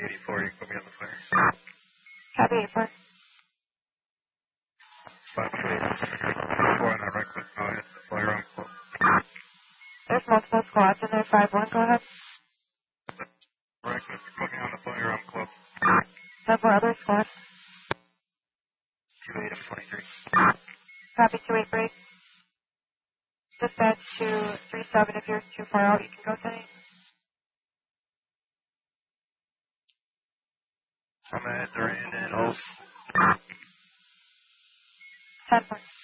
84, you can put me on the flare. Copy 84. 528, 4 on that reckless, go ahead, flare on close. There's multiple squads in there, 5-1, go ahead. Reckless, put me on the flare on close. Several other squads. 28 of 23. Copy 283. Dispatch to 37, if you're too far out, you can go to 8. I'm at Durand and Oak. 10 points.